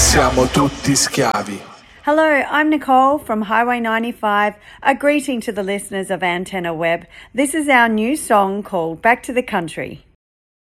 siamo tutti schiavi. Hello, I'm Nicole from Highway 95. A greeting to the listeners of Antenna Web. This is our new song called Back to the Country.